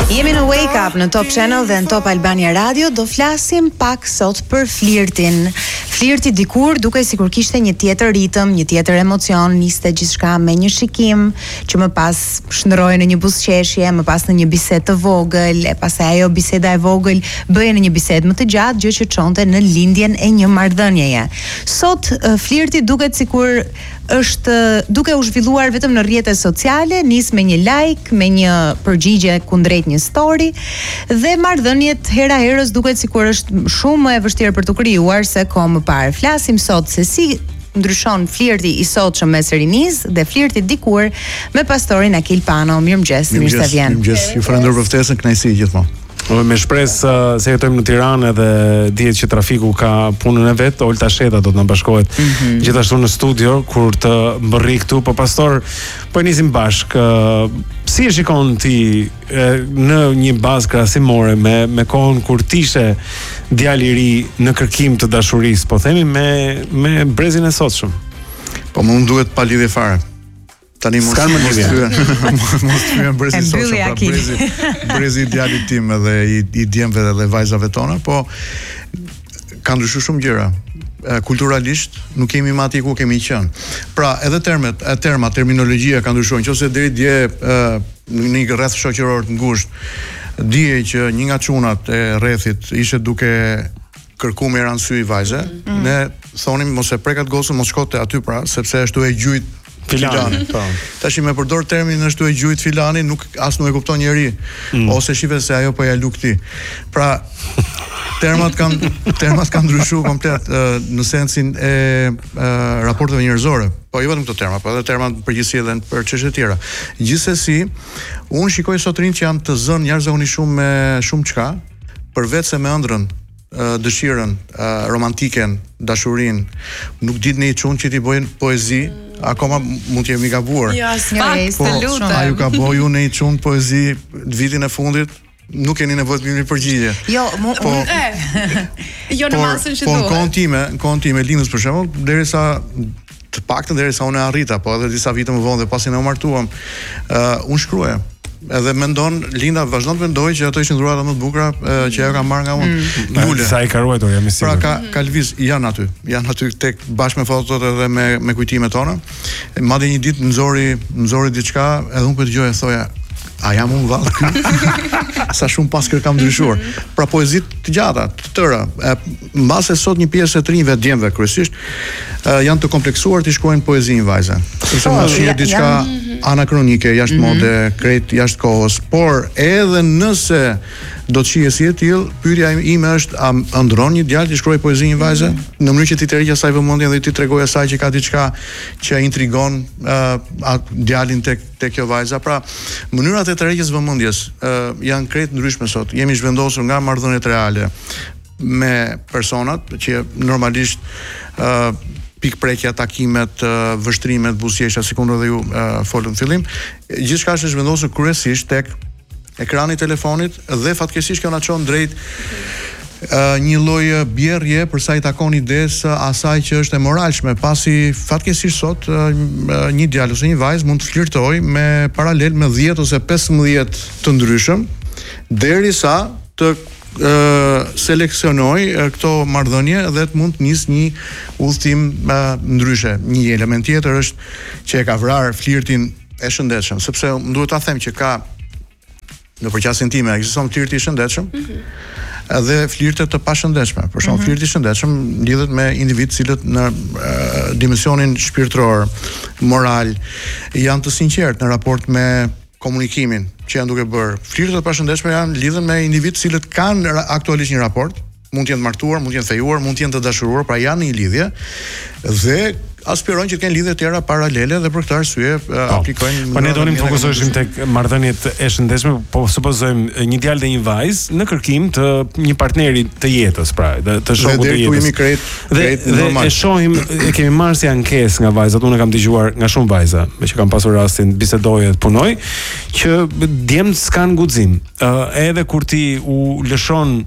Jemi në Wake Up në Top Channel dhe në Top Albania Radio. Do flasim pak sot për flirtin. Flirti dikur duke sikur kishte një tjetër ritëm, një tjetër emocion, niste gjithçka me një shikim që më pas shndroi në një buzëqeshje, më pas në një bisedë të vogël, e pastaj ajo biseda e vogël bëhej në një bisedë më të gjatë, gjë që çonte në lindjen e një marrëdhënieje. Sot flirti duket sikur është duke u zhvilluar vetëm në rrjetet sociale, nis me një like, me një përgjigje kundrejt një story, dhe marrëdhëniet hera herës duket sikur është shumë më e vështirë për të krijuar se kohë më parë. Flasim sot se si ndryshon flirti i sotshëm mes rinis dhe flirti dikur me pastorin Akil Pano. Mirëmëngjes, mirë se vjen. Mirëmëngjes, ju falenderoj për ftesën, kënaqësi gjithmonë. Me shpresë se jetojmë në Tiranë dhe dihet që trafiku ka punën e vet. Olta Sheta do të na bashkohet gjithashtu në studio kur të mbërri këtu. Po pastor, po nisim bashk. Si e shikon ti në një bazë krahasimore me kohën kur tishe djalë i ri në kërkim të dashurisë, po themi me brezin e sotshëm? Po më duhet pa lidhje fare. Tani mos thyen brezi sotshëm, pra brezi i djalit tim edhe i djemve dhe vajzave tona, po ka ndryshuar shumë gjëra. Kulturalisht nuk kemi më aty ku kemi qenë. Pra, edhe terminologjia ka ndryshuar, nëse deri dje në një rreth shoqëror të ngushtë dije që një nga çunat e rrethit ishte duke kërkuar me ransy vajze, ne thonim mos e prekat gocën, mos shkote aty pra, sepse ashtu e gjujt filani. Tash me përdor termin ashtu e gjujt filani, nuk e kupton njeri, ose shive se ajo po ja lu këtij. Pra, termat kanë ndryshuar komplet në sensin e raporteve njerëzore. Po jo vetëm këto terma, po edhe termat përgjithësi edhe për çështje të tjera. Gjithsesi, unë shikoj sot rinj që janë të zënë jashtëzakonisht shumë me shumë çka, përveç se me ëndrrën, dëshirën, romantiken, dashurinë, nuk ditë ne i çun që ti bojnë poezi, akoma mund të jemi gabuar. Jo, absolutisht. Ai u ka boju në i çun poezi vitin e fundit, nuk keni nevojë të vini përgjigje. Jo, jo në masën që duhet. Po kohën time lindës për shembull, derisa të paktën derisa unë arrita, po edhe disa vite më vonë dhe pasi ne u martuam, unë shkruaja. Edhe linda vazhdon të mendoj që ato ishin dhuratat më të bukura që ajo ka marrë nga unë. Lule. Sa i ka ruajtur, jam i sigurt. Pra ka lviz, janë aty tek bashkë me fotot edhe me kujtimet tona. Madje një ditë nxori diçka, edhe unë po dëgjoja thoja, a jam unë vallë këtu? Sa shumë pas kam ndryshuar. Pra poezit të gjata, të tëra. Mbase sot një pjesë e të rinjve djemve kryesisht janë të kompleksuar të shkruajnë poezi në vajza. Sepse mund të shihet diçka anakronike, jashtë mode, krejt jashtë kohës, por edhe nëse do të shihet si e tillë, pyetja ime është a ëndron një djalë të shkruajë poezi një vajze në mënyrë që ti tërheqë asaj vëmendjen dhe ti tregoj asaj që ka diçka që intrigon djalin tek kjo vajza. Pra, mënyrat e tërheqjes vëmendjes janë krejt ndryshme sot. Jemi zhvendosur nga marrëdhëniet reale me personat që normalisht pikprekja, takimet, vështrimet, buzëqeshja, sikur edhe ju folën në fillim, gjithçka është zhvendosur kryesisht tek ekrani i telefonit dhe fatkeqësisht kjo na çon drejt një lloj bjerrje për sa i takon idesë asaj që është e moralshme, pasi fatkeqësisht sot një djalë ose një vajzë mund të flirtojë me paralel me 10 ose 15 të ndryshëm derisa të seleksionoj këto marrëdhënie dhe të mund të nis një udhtim ndryshe. Një element tjetër është që e ka vrarë flirtin e shëndetshëm, sepse më duhet ta them që ka në përqasjen time ekziston flirti i shëndetshëm edhe flirte të pashëndetshme. Për shembull, flirti i shëndetshëm lidhet me individ cilët në dimensionin shpirtëror, moral janë të sinqertë në raport me komunikimin që janë duke bërë. Flirtet e pashëndetshme janë lidhen me individ cilët kanë aktualisht një raport, mund të jenë të martuar, mund të jenë fejuar, mund të jenë të dashuruar, pra janë në një lidhje dhe aspirojnë që të kenë lidhje të tjera paralele dhe për këtë arsye aplikojnë. Po ne donim të fokusoheshim tek marrëdhëniet e shëndetshme, po supozojmë një djalë dhe një vajzë në kërkim të një partneri të jetës, pra, të shokut të jetës. Dhe e shohim, e kemi marrë si ankesë nga vajzat, unë kam dëgjuar nga shumë vajza, me që kam pasur rastin bisedoj dhe punoj, që djemtë s'kan guxim. Edhe kur ti u lëshon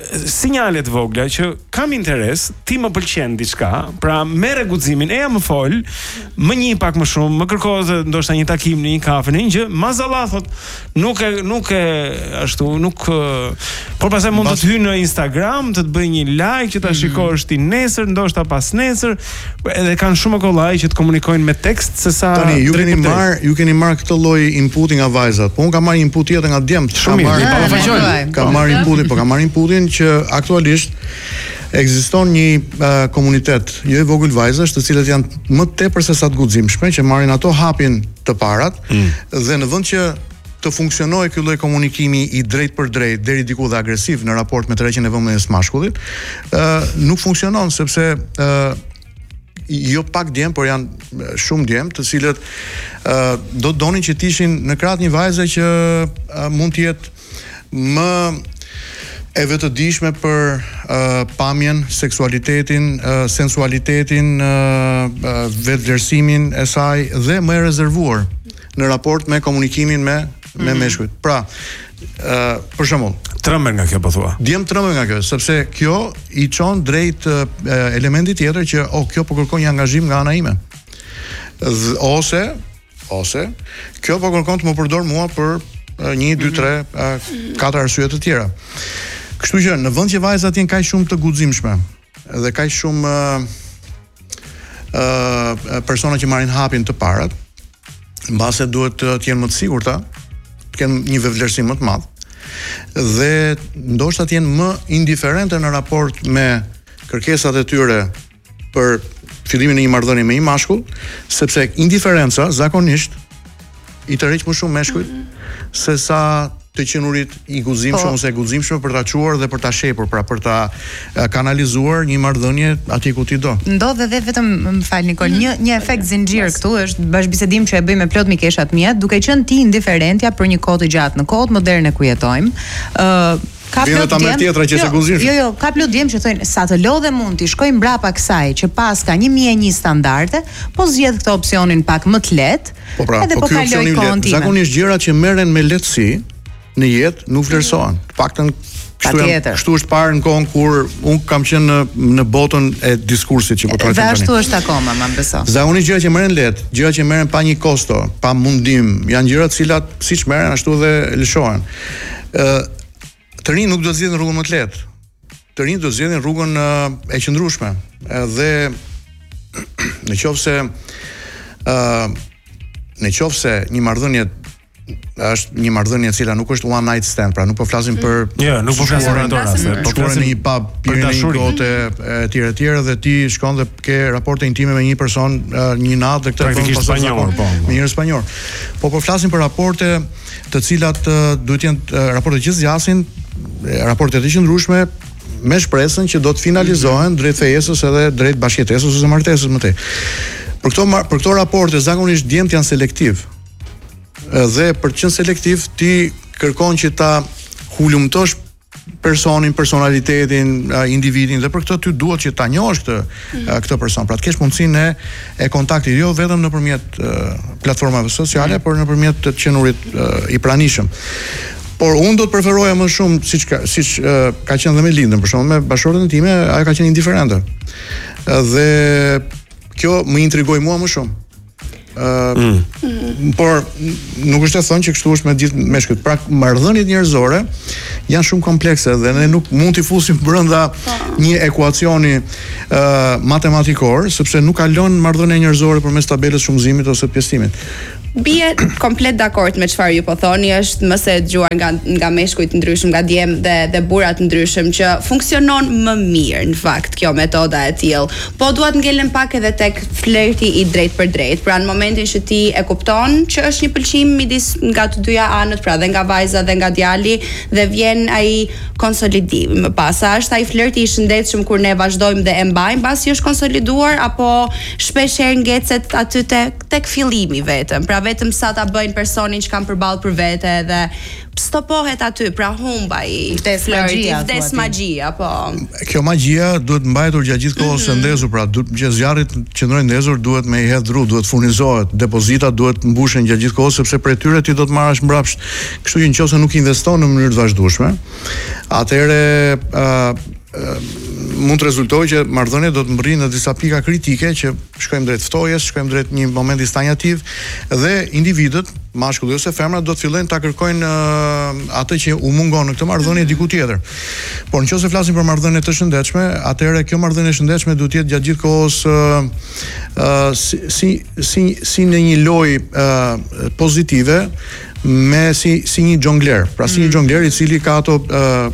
sinjalet vogla që kam interes, ti më pëlqen diçka, pra merre guximin, eja më fol, më një pak më shumë, më kërkohet ndoshta një takim në një kafe, në një gjë, mazalla thot, nuk e ashtu, nuk por pastaj mund të të hyj në Instagram, të bëj një like që ta shikosh ti nesër, ndoshta pas nesër, edhe kanë shumë kollaj që të komunikojnë me tekst sesa tani ju keni marr këtë lloj inputi nga vajzat, po unë kam marr input tjetër nga djemt. Kam marr inputin që aktualisht ekziston një komunitet jo i vogël vajzash, të cilët janë më tepër se sa të guximshme, që marrin ato hapin të parat dhe në vend që të funksionojë ky lloj komunikimi i drejt për drejt deri diku dhe agresiv në raport me tërheqjen e vëmendjes mashkullit, nuk funksionon sepse jo pak djem, por janë shumë djem, të cilët do të donin që të ishin në krah një vajze që mund të jetë më e vetëdijshme për pamjen, seksualitetin, sensualitetin, vetëvlerësimin e saj dhe më e rezervuar në raport me komunikimin me meshkujt. Pra, për shembull, trembën nga kjo po thua. Djem trembën nga kjo, sepse kjo i çon drejt elementit tjetër që kjo po kërkon një angazhim nga ana ime. Ose kjo po kërkon të më përdor mua për 1, 2, 3, 4 arsye të tjera. Kështu që në vend që vajzat janë kaq shumë të guximshme dhe kaq shumë persona që marrin hapin të parat, mbase duhet të jenë më të sigurta, të kenë një vëvlerësim më të madh dhe ndoshta të jenë më indiferente në raport me kërkesat e tyre për fillimin e një marrëdhënie me një mashkull, sepse indiferenca zakonisht i tërheq më shumë meshkujt se sa të qenurit i guximshëm ose e guximshëm për ta çuar dhe për ta shepur, pra për ta kanalizuar një marrëdhënie atje ku ti do. Ndodh edhe vetëm, më fal Nikol, një efekt zinxhir këtu është bashkëbisedim që e bëj me plot mikeshat mia, duke qenë ti indiferentja për një kohë të gjatë në kohët moderne ku jetojmë. Ka plot djem. Jo, ka plot djem që thonë sa të lodhe mund ti shkojmë mbrapa kësaj që pas ka 1001 standarde, po zgjedh këtë opsionin pak më të lehtë. Edhe po kaloj kohën time. Zakonisht gjërat që merren me lehtësi në jetë nuk vlerësohen. Të paktën kështu është parë në kohën kur un kam qenë në botën e diskursit që po trajtojmë tani. Dhe ashtu është akoma, më beso. Zakonisht gjërat që merren lehtë, gjërat që merren pa një kosto, pa mundim, janë gjëra të cilat siç merren ashtu dhe lëshohen. Të rinj nuk do të zgjedhin rrugën më të lehtë. Të rinj do të zgjedhin rrugën e qëndrueshme. Dhe nëse një marrëdhënie është një marrëdhënie e cila nuk është one night stand, pra nuk po flasim për nuk po flasim për ato raste, po flasim në një pub, pirë në një gote etj dhe ti shkon dhe ke raporte intime me një person një natë dhe këtë praktikisht spanjor, me një spanjor. Po flasim për raporte të cilat duhet jenë raporte që zgjasin, raporte të qëndrueshme me shpresën që do të finalizohen drejt fejesës edhe drejt bashkëjetesës ose martesës më tej. Për këto raporte zakonisht djemt janë selektiv. Dhe për të qenë selektiv ti kërkon që ta hulumtosh personin, personalitetin, individin dhe për këtë ty duhet që ta njohësh këtë person, pra të kesh mundësinë e kontaktit jo vetëm nëpërmjet platformave sociale, por nëpërmjet të qenurit i pranishëm. Por unë do të preferoja më shumë siç ka qenë dhe me lindën, për shembull me bashkëshorten time, ajo ka qenë indiferente. Dhe kjo më intrigoi mua më shumë. Por nuk është e thënë që kështu është me gjithë meshkujt. Pra marrëdhëniet njerëzore janë shumë komplekse dhe ne nuk mund t'i fusim brenda një ekuacioni matematikor, sepse nuk kalon marrëdhënia njerëzore përmes tabelës shumëzimit ose pjesëtimit. Bie komplet dakord me çfarë ju po thoni, është më se dëgjuar nga meshkujt të ndryshëm, nga djem dhe burra të ndryshëm që funksionon më mirë në fakt kjo metoda e tillë. Po dua të ngelen pak edhe tek flirti i drejt për drejt. Pra në momentin që ti e kupton që është një pëlqim midis nga të dyja anët, pra dhe nga vajza dhe nga djali, dhe vjen ai konsolidim. Më pas, a është ai flirti i shëndetshëm kur ne vazhdojmë dhe e mbajmë pasi është konsoliduar, apo shpesh herë ngecet aty tek fillimi vetëm. Pra vetëm sa ta bëjnë personin që kanë përballë për vete dhe stopohet aty, pra humbaj vdes magjia, po. Kjo magjia duhet mbajtur gjatë gjithë kohës së ndezur, pra që zjarrit qëndrojë ndezur duhet me i hedh dru, duhet furnizohet, depozita duhet mbushen gjatë gjithë kohës sepse prej tyre ti do të marrësh mbrapsht. Kështu që nëse nuk investon në mënyrë të vazhdueshme, atëherë mund të rezultojë që marrëdhënia do të mbërrijë në disa pika kritike që shkojmë drejt ftojes, shkojmë drejt një momenti stagnativ dhe individët, mashkulli ose femra do të fillojnë ta kërkojnë atë që u mungon në këtë marrëdhënie diku tjetër. Por nëse flasim për marrëdhënie të shëndetshme, atëherë kjo marrëdhënie e shëndetshme duhet të jetë gjatë gjithë kohës si në një lojë pozitive me si një xhongler. Pra si një xhongler i cili ka ato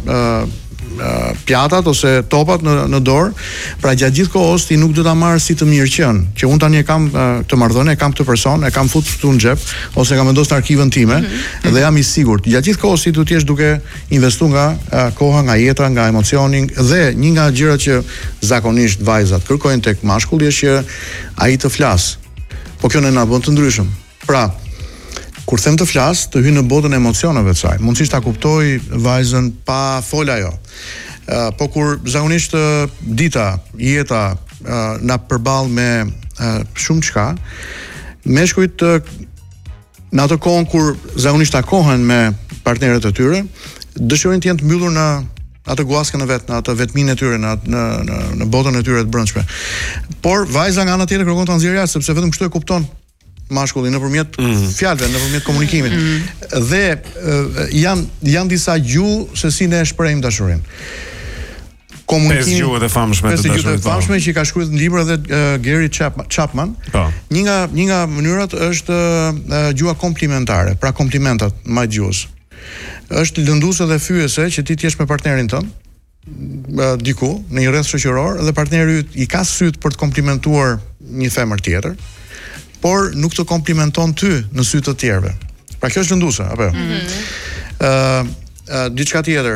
pjatat ose topat në dorë, pra gjatë gjithë kohës ti nuk do ta marrësh si të mirëqen, që unë tani e kam këtë marrëdhënie, kam këtë person, e kam futur këtu në xhep ose kam vendosur në arkivën time dhe jam i sigurt. Gjatë gjithë kohës ti duhet të jesh duke investuar nga koha, nga jeta, nga emocioni dhe një nga gjërat që zakonisht vajzat kërkojnë tek mashkulli është që ai të flas. Po kjo na bën të ndryshëm. Pra, kur them të flas, të hyj në botën e emocioneve të saj. Mundësisht ta kuptoj vajzën pa fol ajo. Po kur zakonisht dita, jeta na përball me shumë çka, meshkujt në atë kohën kur zakonisht takohen me partnerët e tyre, dëshirojnë të jenë të mbyllur në atë guaskën e vet, në atë vetminë e tyre, në botën e tyre të brendshme. Por vajza nga ana tjetër kërkon ta nxjerrë jashtë sepse vetëm kështu e kupton mashkulli nëpërmjet fjalëve, nëpërmjet komunikimit. Dhe janë disa gjuhë se si ne e shprehim dashurinë. Komunikimi. Pesë gjuhët e famshme të dashurisë. Pesë famshme që ka shkruar në libra edhe Gary Chapman. Një nga mënyrat është gjuha komplimentare, pra komplimentat mbaj gjuhës. Është lënduese dhe fyese që ti t'jesh me partnerin tënd diku në një rreth shoqëror dhe partneri yt i ka syt për të komplimentuar një femër tjetër, por nuk të komplimenton ty në sy të tjerëve. Pra kjo është lënduese, apo jo? Diçka tjetër,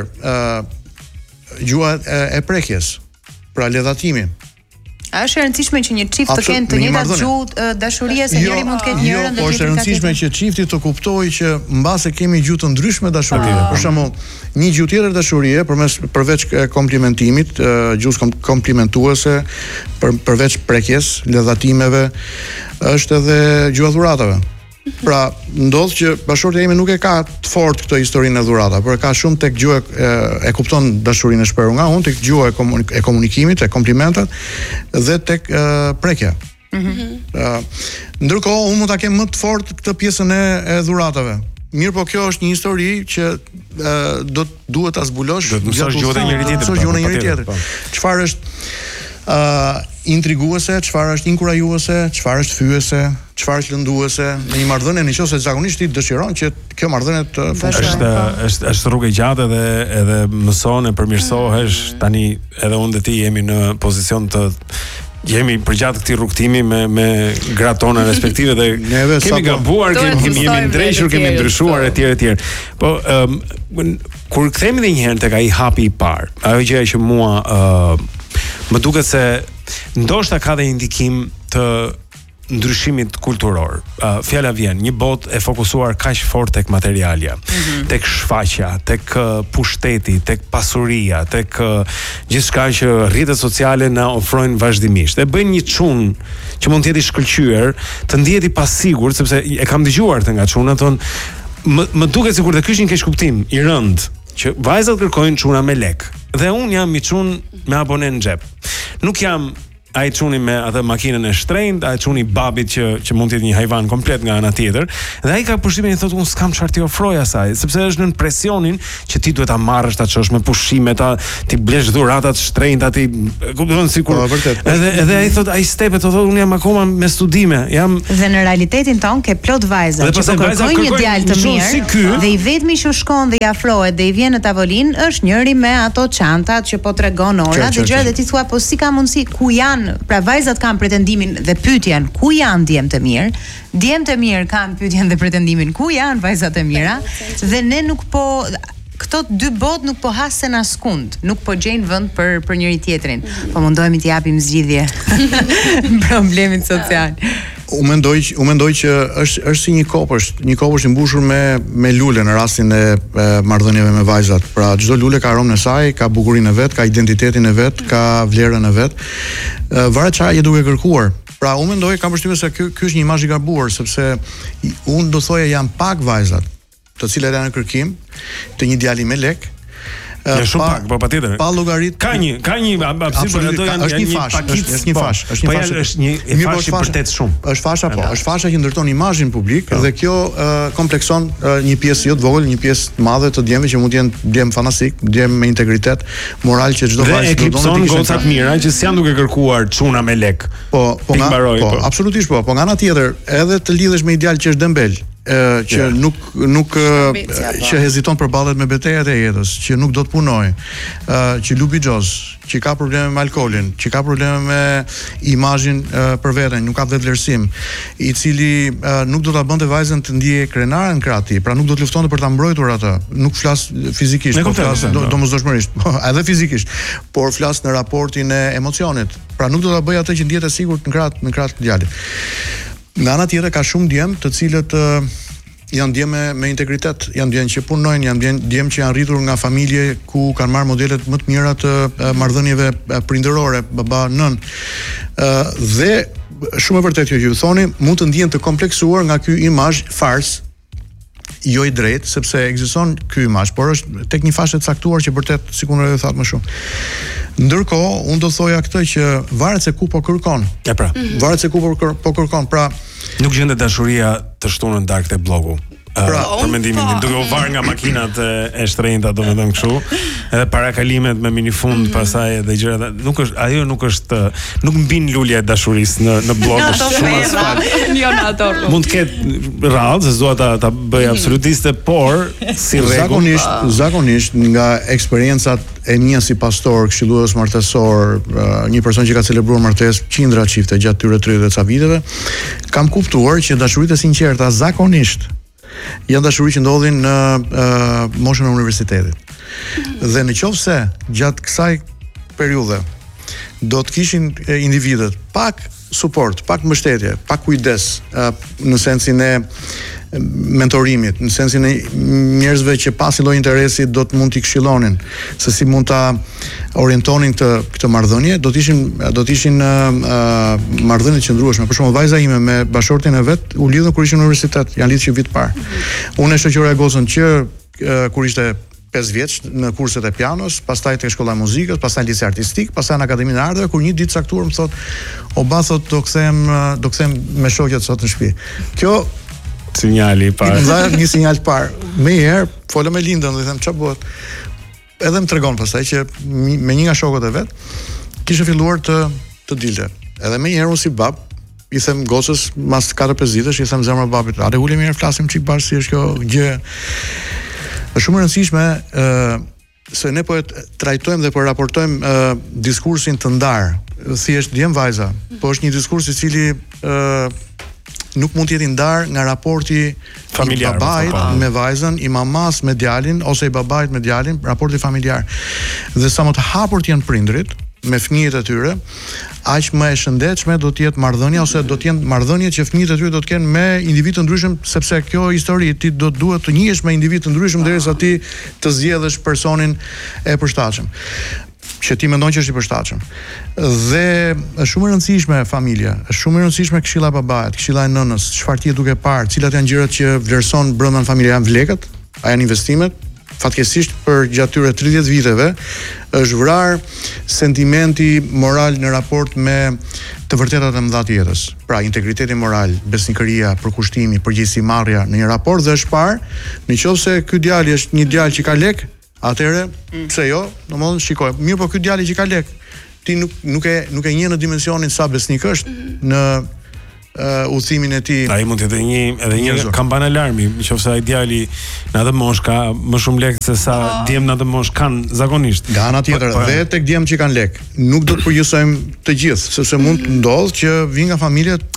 gjuha e prekjes, pra ledhatimi. A është e rëndësishme që një çift të kenë të njëjtat gjuhë dashurie se njëri mund të ketë njërin dhe tjetri ka tjetrin? Jo, është e rëndësishme që çifti të kuptojë që mbase kemi gjuhë të ndryshme dashurie. Për shembull, një gjuhë tjetër dashurie përveç komplimentimit, gjuhës komplimentuese, përveç prekjes, ledhatimeve, është edhe gjuha dhuratave. Pra, ndodh që bashkëshortja ime nuk e ka të fortë këtë historinë e dhuratave, por ka shumë tek gjuha e kupton dashurinë e shprehur nga unë, tek gjuha e komunikimit, e komplimentat dhe tek prekja. Ndërkohë unë mund ta kem më të fortë këtë pjesën e dhuratave. Mirë, po kjo është një histori që duhet ta zbulosh, mësosh gjuhën e njëri tjetrit. Çfarë është intriguese, çfarë është inkurajuese, çfarë është fyese, çfarë është lënduese në një marrëdhënie, nëse zakonisht ti dëshiron që kjo marrëdhënie të funksionojë. Është rrugë e gjatë edhe mëson e përmirësohesh. Tani edhe unë dhe ti jemi në pozicion të jemi përgjatë këtij rrugtimi me gratë tona respektive dhe kemi gabuar, jemi ndrejshur, kemi ndryshuar etj. Po kur kthehemi edhe një herë tek ai hapi i parë, ajo gjë që mua më duket se ndoshta ka dhe indikim të ndryshimit kulturor. Fjala vjen, një botë e fokusuar kaq fort tek materialja, tek shfaqja, tek pushteti, tek pasuria, tek gjithçka që rrjetet sociale na ofrojnë vazhdimisht. E bëjnë një çun që mund të jetë i shkëlqyer, të ndihet i pasigurt, sepse e kam dëgjuar të nga çunat tonë, më duket sikur të kishin keq kuptim i rënd që vajzat kërkojnë çuna me lek dhe un jam i çun me abonen në xhep. Nuk jam ai çuni me atë makinën e shtrenjtë, ai çuni babit që mund të jetë një hyjvan komplet nga ana tjetër, dhe ai ka përshtypjen i thotë unë s'kam çfarë t'i ofroj asaj, sepse është nën presionin që ti duhet ta marrësh, ta çosh me pushime, ti blesh dhurata të shtrenjta, ti kupton sikur. Edhe ai thotë ai stepet, thotë unë jam akoma me studime, jam. Dhe në realitetin ton ke plot vajza që kërkojnë një djalë të mirë dhe i vetmi që shkon dhe i afrohet dhe i vjen në tavolinë është njëri me ato çantat që po tregon ora dhe gjëra dhe ti thua po si ka mundësi, ku janë? Pra vajzat kanë pretendimin dhe pyetjen ku janë djemt e mirë, djemt e mirë kanë pyetjen dhe pretendimin ku janë vajzat e mira, dhe ne nuk po, këto dy botë nuk po hasen askund, nuk po gjejnë vend për njëri tjetrin, po mundohemi t'i japim zgjidhje problemit social. U mendoj që është si një kopësht i mbushur me lule në rastin e marrëdhënieve me vajzat. Pra çdo lule ka aromën e saj, ka bukurinë e vet, ka identitetin e vet, ka vlerën e vet. Varet çfarë je duke kërkuar. Pra unë mendoj, kam përshtypjen se ky është një imazh i gabuar, sepse unë do thoja janë pak vajzat të cilat janë në kërkim të një djali me lek. Ja shumë pak, po patjetër. Pa llogarit. Ka një absolutisht ato janë një fash, është një fash, është një fash i vërtet shumë. Është fasha po, është fasha që ndërton imazhin publik dhe kjo komplekson një pjesë jo të vogël, një pjesë të madhe të djemve që mund të jenë djem fantastik, djem me integritet moral që çdo vajzë do të donë goca të mira që s'janë duke kërkuar çuna me lek. Po, absolutisht po. Po nga ana tjetër, edhe të lidhesh me ideal që është dembel, që nuk që heziton përballet me betejat e jetës, që nuk do të punojë, që lubixhoz, që ka probleme me alkoolin, që ka probleme me imazhin për veten, nuk ka vetëvlerësim, i cili nuk do ta bënte vajzën të ndiejë krenare në krah ti, pra nuk do të luftonte për ta mbrojtur atë. Nuk flas fizikisht, po flas domosdoshmërisht, edhe fizikisht, por flas në raportin e emocionit. Pra nuk do ta bëj atë që ndihet e sigurt në krah të djalit. Nga ana tjetër ka shumë djem të cilët janë djem me integritet, janë djem që punojnë, janë djem që janë rritur nga familje ku kanë marrë modelet më të mira të marrëdhënieve prindërore, baba, nën. Dhe shumë e vërtetë kjo që ju thoni, mund të ndihen të kompleksuar nga ky imazh fars, jo i drejt, sepse ekziston ky imazh, por është tek një fashë të caktuar që vërtet sikur e thatë më shumë. Ndërkohë, unë do thoja këtë që varet se ku po kërkon. Varet se ku po kërkon. Pra, nuk gjendet dashuria të shtunën darkë te blogu. Për mendimin tim, duke u varë nga makinat e shtrenjta, domethënë kështu, edhe parakalimet me minifund, pastaj edhe gjëra, nuk mbin lulja e dashurisë në blog shumë asfalt. Jo në ato. Mund të ketë rradhë, se dua ta bëj absolutiste, por si rregull, zakonisht nga eksperiencat e mia si pastor, këshillues martesor, një person që ka celebruar martesë qindra çifte gjatë tyre 30 ca viteve, kam kuptuar që dashuritë e sinqerta zakonisht janë dashuri që ndodhin në moshën e universitetit. Dhe në qoftë se gjatë kësaj periudhe do të kishin individët pak suport, pak mbështetje, pak kujdes në sensin e mentorimit, në sensin e njerëzve që pasi lloj interesi do të mund t'i këshillonin se si mund ta orientonin këtë marrëdhënie, do të ishin marrëdhënie të qëndrueshme. Për shembull, vajza ime me bashortin e vet u lidhën kur ishin në universitet, janë lidhur vit parë. Unë e shoqëroja gocën që kur ishte 5 vjeç në kurset e pianos, pastaj tek shkolla e muzikës, pastaj liceu artistik, pastaj në Akademinë e Arteve, kur një ditë caktuar më thot, do kthehem me shoqet sot në shtëpi. Kjo sinjali i parë. Një sinjal të parë. Më herë folëm me Lindën dhe i them ç'a bëhet. Edhe më tregon pastaj që me një nga shokët e vet kishte filluar të dilte. Edhe më herë unë si bab i them gocës mas 4-5 ditësh, i them zemra babit, "A le ulemi herë flasim çik bashkë si është kjo gjë." Është shumë e rëndësishme se ne po e trajtojmë dhe po raportojmë diskursin të ndarë. Thjesht djem vajza, po është një diskurs i cili nuk mund të jetë i ndarë nga raporti familjar i babait me vajzën, i mamas me djalin ose i babait me djalin, raporti familjar. Dhe sa më të hapurt janë prindrit me fëmijët e tyre, aq më e shëndetshme do të jetë marrëdhënia ose do të jenë marrëdhëniet që fëmijët e tyre do të kenë me individë të ndryshëm, sepse kjo histori ti do duhet të njihesh me individë të ndryshëm derisa ti të zgjedhësh personin e përshtatshëm që ti mendon që është i përshtatshëm. Dhe është shumë e rëndësishme familja, është shumë e rëndësishme këshilla e babait, këshilla e nënës, çfarë ti je duke parë, cilat janë gjërat që vlerëson brenda në familje, janë vlekët, a janë investimet. Fatkesisht për gjatë tyre 30 viteve është vrar sentimenti moral në raport me të vërtetat e mëdha të jetës. Pra integriteti moral, besnikëria, përkushtimi, përgjegjësimarrja në një raport dhe është parë, nëse ky djalë është një djalë që ka lek, atëherë pse jo? Domethënë shikoj, mirë po ky djalë që ka lek, ti nuk e njeh në dimensionin sa besnik është në udhëtimin e tij. Ai mund të jetë edhe një kampanë alarmi, nëse ai djali në atë moshë ka më shumë lekë se sa djem në atë moshë kanë zakonisht. Nga ana tjetër, dhe tek djem që kanë lekë, nuk do të përgjithësojmë të gjithë, sepse mund të ndodhë që vinë nga familje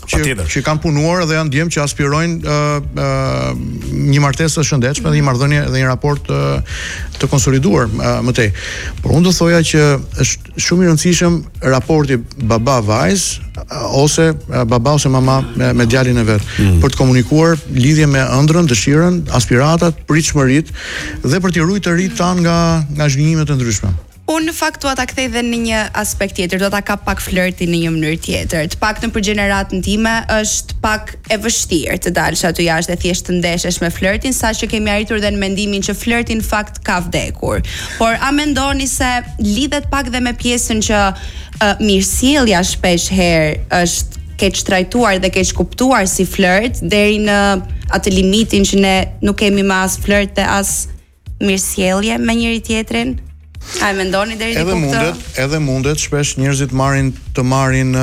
që kanë punuar dhe janë djem që aspirojnë një martesë të shëndetshme dhe një marrëdhënie dhe një raport të konsoliduar më tej. Por unë do thoja që është shumë i rëndësishëm raporti baba-vajzë ose baba ose mama me djalin e vet për të komunikuar lidhje me ëndrrën, dëshirën, aspiratat, pritshmëritë dhe për t'i ruajtur të rit tan nga zhgënjimet e ndryshme. Unë në fakt do ta kthej dhe në një aspekt tjetër, do ta kap pak flirtin në një mënyrë tjetër. Të paktën për gjeneratën time është pak e vështirë të dalësh aty jashtë dhe thjesht të ndeshesh me flirtin, saqë kemi arritur dhe në mendimin që flirti në fakt ka vdekur. Por a mendoni se lidhet pak dhe me pjesën që mirësjellja shpesh herë është keq trajtuar dhe keq kuptuar si flirt deri në atë limitin që ne nuk kemi më as flirt dhe as mirësjellje me njëri tjetrin? A e mendoni deri diku këtë? Edhe mundet, shpesh njerëzit të marrin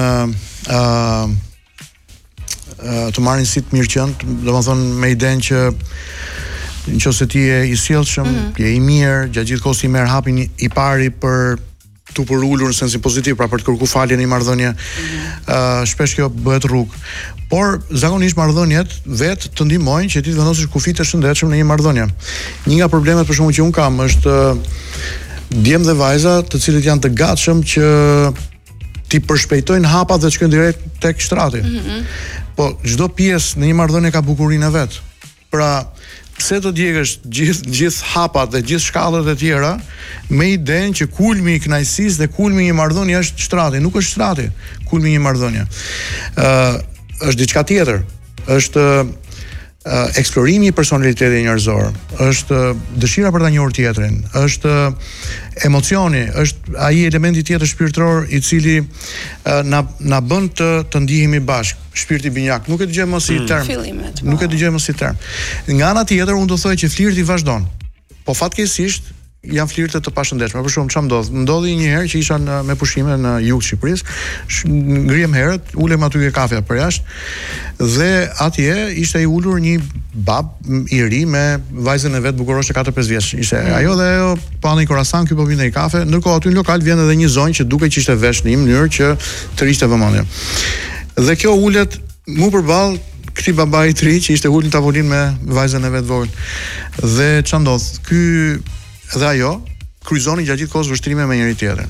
si të mirëqend, domethënë me idenë që nëse ti je i sjellshëm, je i mirë, gjatë gjithë kohës i merr hapin i pari për tu përulur në sensin pozitiv, pra për të kërkuar falje në një marrëdhënie, shpesh kjo bëhet rrugë. Por zakonisht marrëdhëniet vet të ndihmojnë që ti të vendosësh kufi të shëndetshëm në një marrëdhënie. Një nga problemet për shkakun që un kam është djem dhe vajza të cilët janë të gatshëm që ti përshpejtojnë hapat dhe të shkojnë direkt tek shtrati. Po çdo pjesë në një marrëdhënie ka bukurinë e vet. Pra, pse të djegësh gjithë hapat dhe gjithë shkallët e tjera me idenë që kulmi i kënaqësisë dhe kulmi i një marrëdhënie është shtrati, nuk është shtrati, kulmi i një marrëdhënie. Është diçka tjetër. Është eksplorimi i personalitetit njerëzor, është dëshira për ta njohur tjetrin, është emocioni, është ai elementi tjetër shpirtëror i cili na bën të ndihemi bashkë, shpirti binjak. Nuk e dëgjoj më si term. Nuk e dëgjoj më si term. Nga ana tjetër unë do thoj që flirti vazhdon. Po fatkeqësisht janë flirte të pashëndetshme. Për shembull, çfarë ndodh? Ndodhi një herë që isha me pushime në jug të Shqipërisë, ngrihem herët, ulem aty ke kafja për jashtë dhe atje ishte i ulur një bab i ri me vajzën e vet bukuroshe 4-5 vjeç. Ishte ajo dhe ajo pani korasan, ky po vinte në kafe, ndërkohë aty në lokal vjen edhe një zonjë që duket që ishte vesh në një mënyrë që të rishte vëmendje. Dhe kjo ulet mu përballë këtij babai i ri që ishte ulur në tavolinë me vajzën e vet vogël. Dhe ç'a ndodh? Ky dhe ajo kryzoni gjatë gjithë kohës vështrime me njëri tjetrin.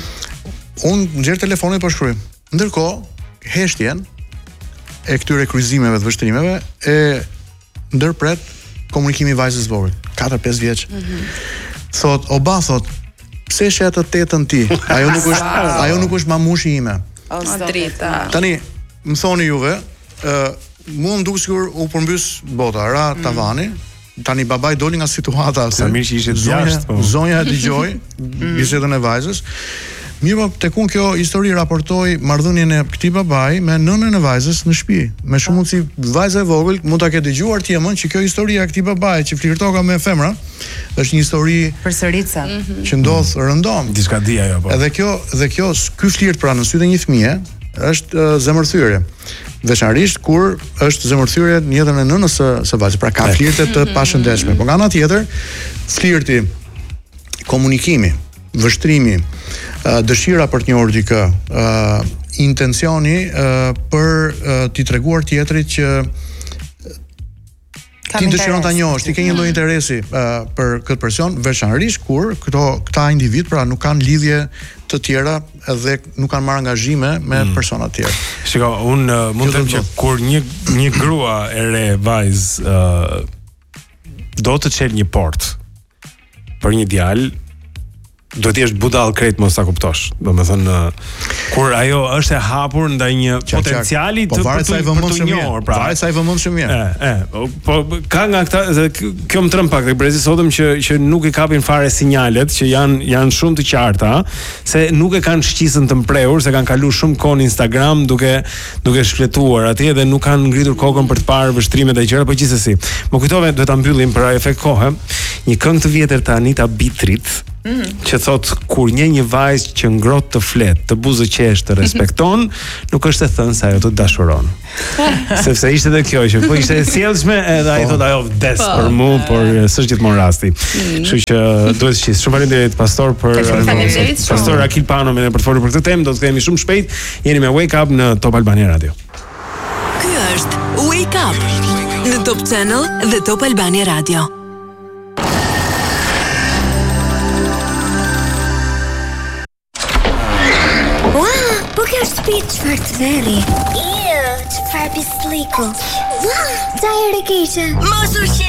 Unë nxjerr telefonin po shkruaj. Ndërkohë heshtjen e këtyre kryzimeve të vështrimeve e ndërpret komunikimi i vajzës vogël, 4-5 vjeç. Thot, pse she atë tetën ti? Ajo nuk është mamushi ime. O drita. Tani, më thoni juve, mua më duket sikur u përmbys bota, ra tavani. Tani babai doli nga situata sa mirë që ishte jashtë, po. Zonja e dëgjoi bisedën e vajzës. Mirë, tek unë kjo histori raportoi marrëdhënien e këtij babai me nënën e vajzës në shtëpi. Me shumë mundësi vajza e vogël mund ta ketë dëgjuar ti emën që kjo historia e këtij babai që flirtoka me femra është një histori përsëritse që ndodh rëndom. Diçka di ajo po. Edhe kjo ky flirt pra në sytë e një fëmie është zemërthyrje. Veçanërisht kur është zemërthyrje në jetën e nënës së vajzës, pra ka flirte të pashëndetshme. Po nga ana tjetër, flirti, komunikimi, vështrimi, dëshira për të njohur dikë, intencioni për t'i treguar tjetrit që ti dëshiron ta njohësh, ti ke një lloj interesi për këtë person, veçanërisht kur këta individ pra nuk kanë lidhje të tjera dhe nuk kanë marrë angazhime me persona të tjerë. Shiko, unë mund të them që kur një grua e re vajzë do të çel një port për një djalë, do të jesh budall krejt mos ta kuptosh. Domethënë kur ajo është e hapur ndaj një potenciali të të njohur, pra varet sa i vëmendshëm mirë. Po ka nga këta, kjo më tremb pak tek brezi sotëm që nuk i kapin fare sinjalet që janë shumë të qarta, se nuk e kanë shqisën të mprehur, se kanë kaluar shumë kohë në Instagram duke shfletuar atje dhe nuk kanë ngritur kokën për të parë vështrimet e gjëra, po gjithsesi. Më kujtove, duhet ta mbyllim për efekt kohë, një këngë të vjetër të Anita Bitrit, që thot kur një vajzë që ngrot të flet, të buzë qesh, të respekton, nuk është e thënë se ajo të dashuron. Sepse ishte edhe kjo që po ishte e sjellshme edhe ai thot ajo vdes për mua, por s'është gjithmonë rasti. Kështu që duhet shqis. Shumë faleminderit pastor për Pastor Akil Pano me për të folur për këtë temë, do të kemi shumë shpejt. Jeni me Wake Up në Top Albania Radio. Wake Up në Top Channel dhe Top Albania Radio. Po kjo shtëpi çfarë të veri? Çfarë pisliku? Qa e rekeqe? Mos u